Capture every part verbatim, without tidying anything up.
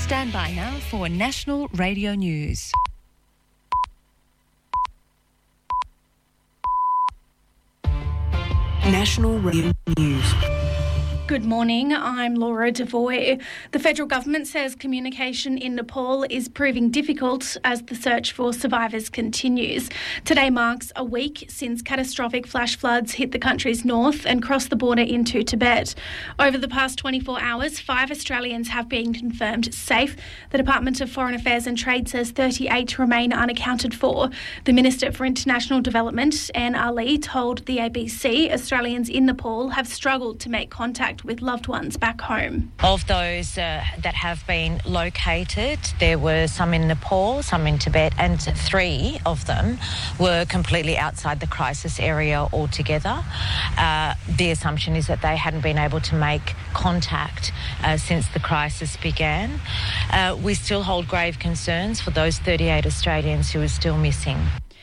Stand by now for National Radio News. National Radio News. Good morning, I'm Laura Devoy. The federal government says communication in Nepal is proving difficult as the search for survivors continues. Today marks a week since catastrophic flash floods hit the country's north and crossed the border into Tibet. Over the past twenty-four hours, five Australians have been confirmed safe. The Department of Foreign Affairs and Trade says thirty-eight remain unaccounted for. The Minister for International Development, Anne Ali, told the A B C Australians in Nepal have struggled to make contact with loved ones back home. Of those uh, that have been located, there were some in Nepal, some in Tibet, and three of them were completely outside the crisis area altogether. Uh, the assumption is that they hadn't been able to make contact uh, since the crisis began. Uh, we still hold grave concerns for those thirty-eight Australians who are still missing.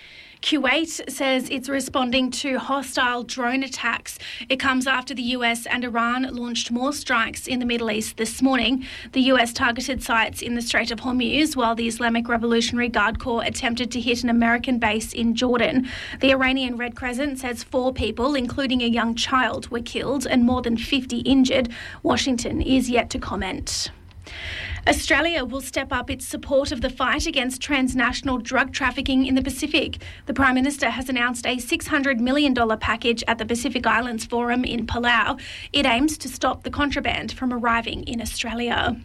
Kuwait says it's responding to hostile drone attacks. It comes after the U S and Iran launched more strikes in the Middle East this morning. The U S targeted sites in the Strait of Hormuz, while the Islamic Revolutionary Guard Corps attempted to hit an American base in Jordan. The Iranian Red Crescent says four people, including a young child, were killed and more than fifty injured. Washington is yet to comment. Australia will step up its support of the fight against transnational drug trafficking in the Pacific. The Prime Minister has announced a six hundred million dollars package at the Pacific Islands Forum in Palau. It aims to stop the contraband from arriving in Australia.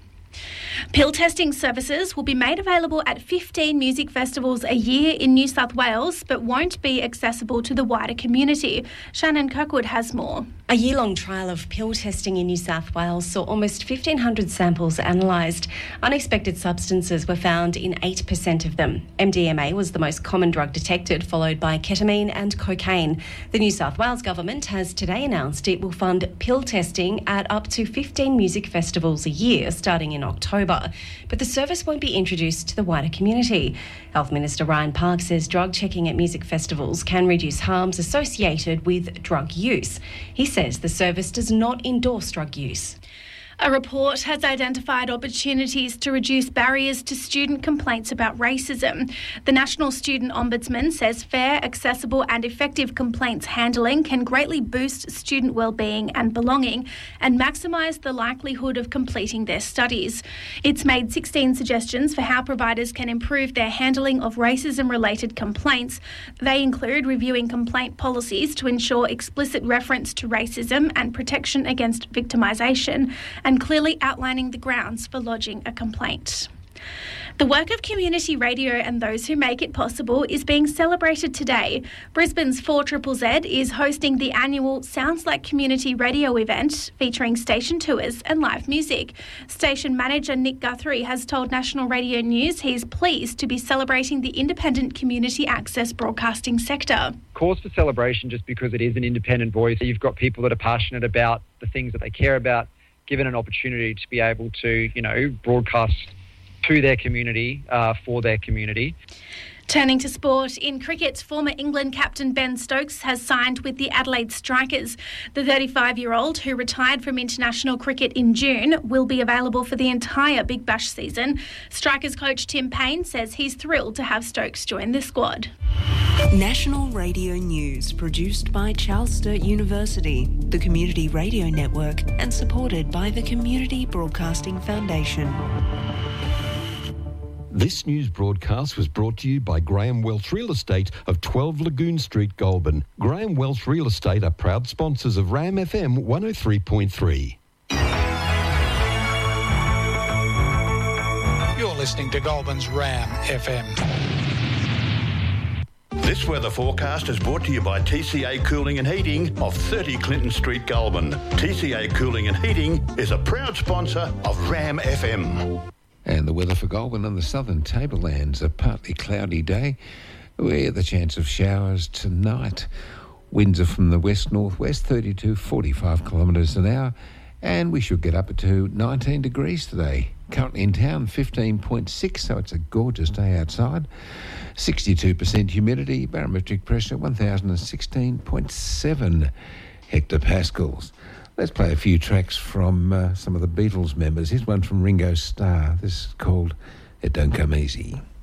Pill testing services will be made available at fifteen music festivals a year in New South Wales, but won't be accessible to the wider community. Shannon Kirkwood has more. A year-long trial of pill testing in New South Wales saw almost fifteen hundred samples analysed. Unexpected substances were found in eight percent of them. M D M A was the most common drug detected, followed by ketamine and cocaine. The New South Wales government has today announced it will fund pill testing at up to fifteen music festivals a year, starting in October. But the service won't be introduced to the wider community. Health Minister Ryan Park says drug checking at music festivals can reduce harms associated with drug use. He says the service does not endorse drug use. A report has identified opportunities to reduce barriers to student complaints about racism. The National Student Ombudsman says fair, accessible and effective complaints handling can greatly boost student well-being and belonging and maximise the likelihood of completing their studies. It's made sixteen suggestions for how providers can improve their handling of racism-related complaints. They include reviewing complaint policies to ensure explicit reference to racism and protection against victimisation, and clearly outlining the grounds for lodging a complaint. The work of community radio and those who make it possible is being celebrated today. Brisbane's four Z Z Z is hosting the annual Sounds Like Community Radio event featuring station tours and live music. Station manager Nick Guthrie has told National Radio News he's pleased to be celebrating the independent community access broadcasting sector. Cause for celebration just because it is an independent voice. You've got people that are passionate about the things that they care about, given an opportunity to be able to, you know, broadcast to their community, uh, for their community. Turning to sport, in cricket, former England captain Ben Stokes has signed with the Adelaide Strikers. The thirty-five-year-old, who retired from international cricket in June, will be available for the entire Big Bash season. Strikers coach Tim Payne says he's thrilled to have Stokes join the squad. National Radio News, produced by Charles Sturt University, the Community Radio Network, and supported by the Community Broadcasting Foundation. This news broadcast was brought to you by Graham Welch Real Estate of twelve Lagoon Street, Goulburn. Graham Welch Real Estate are proud sponsors of Ram F M one oh three point three. You're listening to Goulburn's Ram F M. This weather forecast is brought to you by T C A Cooling and Heating of thirty Clinton Street, Goulburn. T C A Cooling and Heating is a proud sponsor of Ram F M. And the weather for Goulburn and the southern tablelands, a partly cloudy day with a chance of showers tonight. Winds are from the west-northwest, thirty to forty-five kilometres an hour, and we should get up to nineteen degrees today. Currently in town, fifteen point six, so it's a gorgeous day outside. sixty-two percent humidity, barometric pressure one thousand sixteen point seven hectopascals. Let's play a few tracks from uh, some of the Beatles members. Here's one from Ringo Starr. This is called It Don't Come Easy.